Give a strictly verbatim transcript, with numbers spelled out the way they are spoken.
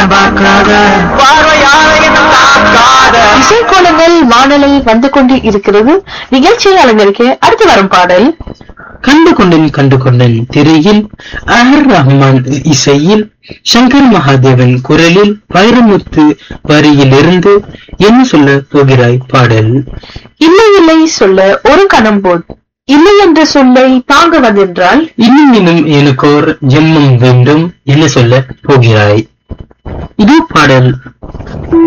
பார்க்காத பார்வையாளையும் தாக்காத இசைக்கோலங்கள் வானொலி வந்து கொண்டு இருக்கிறது. நிகழ்ச்சியை அலங்கரிக்க அடுத்து வரும் பாடல் கண்டு கொண்டேன் கண்டு கொண்டேன் திரையில் அஹர் ரஹ்மான் இசையில் சங்கர் மகாதேவன் குரலில் வைரமுத்து வரியிலிருந்து என்ன சொல்ல போகிறாய் பாடல். இல்லை இல்லை சொல்ல ஒரு கணம் போல் இல்லை என்ற சொல்லை தாங்க வந்தென்றால் இன்னும் இன்னும் எனக்கோர் ஜென்மம் வேண்டும் என்ன சொல்ல போகிறாய். இது பாடல்.